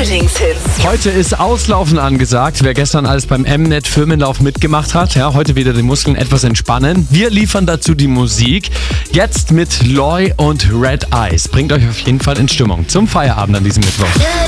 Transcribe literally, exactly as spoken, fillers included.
Frühlingshits. Heute ist Auslaufen angesagt. Wer gestern alles beim M-Net Firmenlauf mitgemacht hat, ja, heute wieder die Muskeln etwas entspannen. Wir liefern dazu die Musik. Jetzt mit Loy und Red Eyes. Bringt euch auf jeden Fall in Stimmung zum Feierabend an diesem Mittwoch.